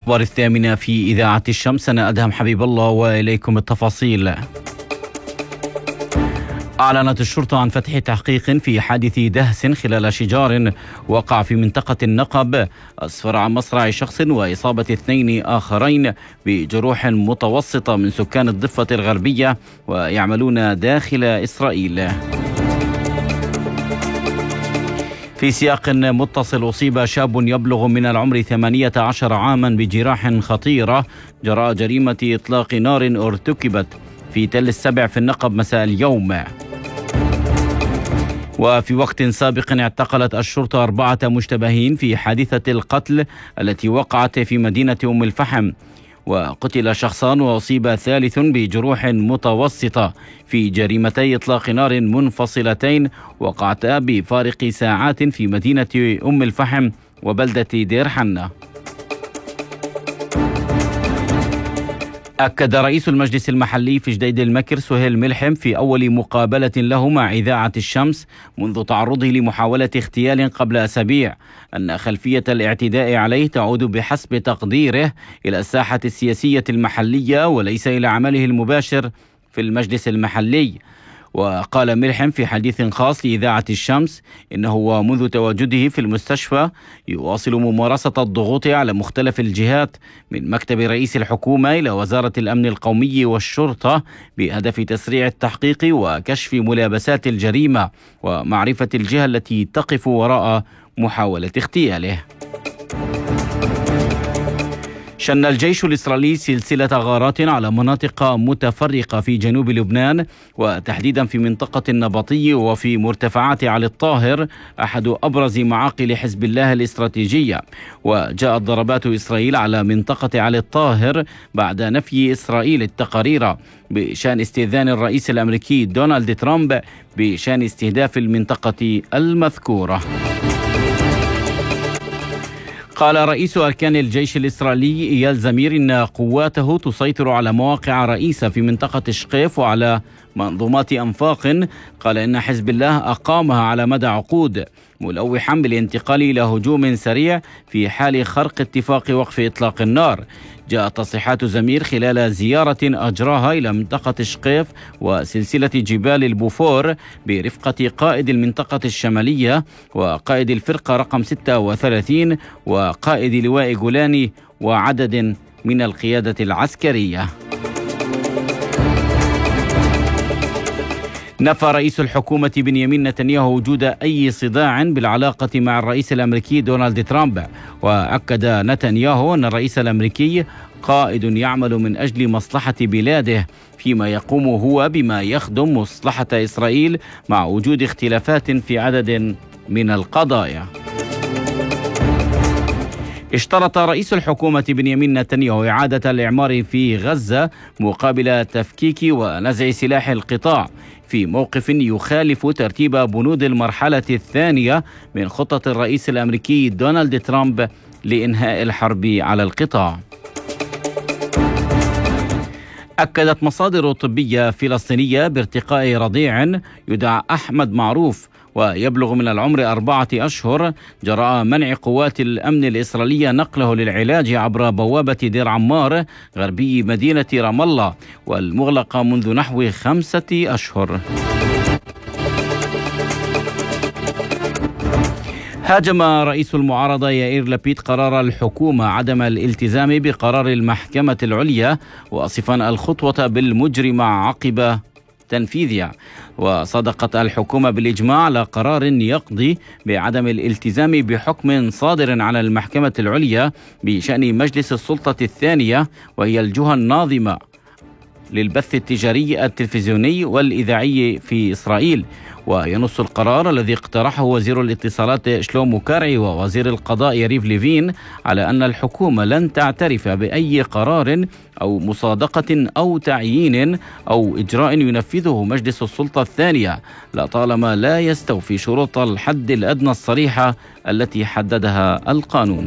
الأخبار 8 في إذاعة الشمس. أنا أدهم حبيب الله وإليكم التفاصيل. أعلنت الشرطة عن فتح تحقيق في حادث دهس خلال شجار وقع في منطقة النقب أسفر عن مصرع شخص وإصابة 2 آخرين بجروح متوسطة من سكان الضفة الغربية ويعملون داخل إسرائيل. في سياق متصل، أصيب شاب يبلغ من العمر 18 عاما بجراح خطيرة جراء جريمة إطلاق نار ارتكبت في تل السبع في النقب مساء اليوم. وفي وقت سابق اعتقلت الشرطة 4 مشتبهين في حادثة القتل التي وقعت في مدينة أم الفحم، وقتل شخصان وأصيب ثالث بجروح متوسطة في جريمتي إطلاق نار منفصلتين وقعتا بفارق ساعات في مدينة أم الفحم وبلدة دير حنة. أكد رئيس المجلس المحلي في جديد المكر سهيل ملحم في أول مقابلة له مع إذاعة الشمس منذ تعرضه لمحاولة اغتيال قبل أسابيع أن خلفية الاعتداء عليه تعود بحسب تقديره إلى الساحة السياسية المحلية وليس إلى عمله المباشر في المجلس المحلي. وقال ملحم في حديث خاص لإذاعة الشمس إنه ومنذ تواجده في المستشفى يواصل ممارسة الضغوط على مختلف الجهات من مكتب رئيس الحكومة إلى وزارة الأمن القومي والشرطة بهدف تسريع التحقيق وكشف ملابسات الجريمة ومعرفة الجهة التي تقف وراء محاولة اغتياله. شن الجيش الإسرائيلي سلسلة غارات على مناطق متفرقة في جنوب لبنان وتحديدا في منطقة النبطي وفي مرتفعات علي الطاهر أحد أبرز معاقل حزب الله الاستراتيجية. وجاءت ضربات إسرائيل على منطقة علي الطاهر بعد نفي إسرائيل التقارير بشأن استئذان الرئيس الأمريكي دونالد ترامب بشأن استهداف المنطقة المذكورة. قال رئيس أركان الجيش الإسرائيلي إيال زمير إن قواته تسيطر على مواقع رئيسة في منطقة شقيف وعلى منظومات أنفاق. قال إن حزب الله أقامها على مدى عقود ملوحا بالانتقال إلى هجوم سريع في حال خرق اتفاق وقف إطلاق النار. جاءت تصريحات زمير خلال زيارة أجراها إلى منطقة شقيف وسلسلة جبال البوفور برفقة قائد المنطقة الشمالية وقائد الفرقة رقم 36 وقائد لواء جولاني وعدد من القيادة العسكرية. نفى رئيس الحكومة بنيامين نتنياهو وجود أي صداع بالعلاقة مع الرئيس الأمريكي دونالد ترامب. وأكد نتنياهو أن الرئيس الأمريكي قائد يعمل من أجل مصلحة بلاده فيما يقوم هو بما يخدم مصلحة إسرائيل مع وجود اختلافات في عدد من القضايا. اشترط رئيس الحكومة بنيامين نتنياهو إعادة الإعمار في غزة مقابل تفكيك ونزع سلاح القطاع في موقف يخالف ترتيب بنود المرحلة الثانية من خطة الرئيس الأمريكي دونالد ترامب لإنهاء الحرب على القطاع. أكدت مصادر طبية فلسطينية بارتقاء رضيع يدعى أحمد معروف ويبلغ من العمر 4 أشهر جراء منع قوات الأمن الإسرائيلية نقله للعلاج عبر بوابة دير عمار غربي مدينة رام الله والمغلقة منذ نحو 5 أشهر. هاجم رئيس المعارضة يائير لبيد قرار الحكومة عدم الالتزام بقرار المحكمة العليا وصفا الخطوة بالمجرمة عقب تنفيذها. وصدقت الحكومة بالإجماع على قرار يقضي بعدم الالتزام بحكم صادر على المحكمة العليا بشأن مجلس السلطة الثانية وهي الجهة الناظمة للبث التجاري التلفزيوني والإذاعي في إسرائيل. وينص القرار الذي اقترحه وزير الاتصالات شلومو كارعي ووزير القضاء يريف ليفين على أن الحكومة لن تعترف بأي قرار أو مصادقة أو تعيين أو إجراء ينفذه مجلس السلطة الثانية لطالما لا يستوفي شروط الحد الأدنى الصريحة التي حددها القانون.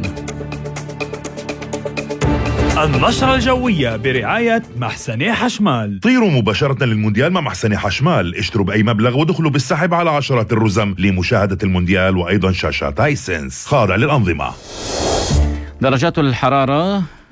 النشرة الجوية برعاية محسني حشمال. طيروا مباشرة للمونديال مع محسني حشمال، اشتروا بأي مبلغ ودخلوا بالسحب على عشرات الرزم لمشاهدة المونديال وأيضا شاشات هايسنس خاضع للأنظمة. درجات الحرارة